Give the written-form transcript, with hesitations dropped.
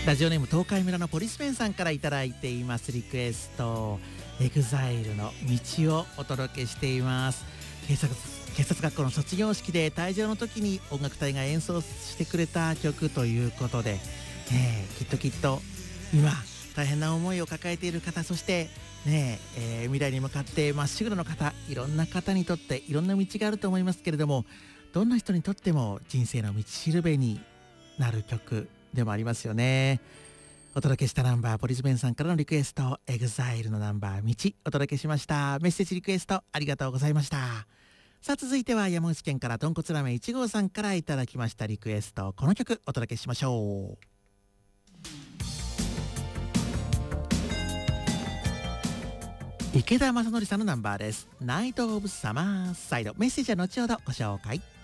ラジオネーム東海村のポリスメンさんからいただいていますリクエスト、エグザイルの道をお届けしています。警察学校の卒業式で退場の時に音楽隊が演奏してくれた曲ということで、きっと今大変な思いを抱えている方、そして未来に向かってまっしぐらの方、いろんな方にとっていろんな道があると思いますけれども、どんな人にとっても人生の道しるべになる曲でもありますよね。お届けしたナンバー、ポリスメンさんからのリクエスト、エグザイルのナンバー道お届けしました。メッセージリクエストありがとうございました。さあ続いては山口県からとんこつラーメン1号さんからいただきましたリクエスト、この曲お届けしましょう。池田正則さんのナンバーです。ナイトオブサマーサイド。メッセージは後ほどご紹介。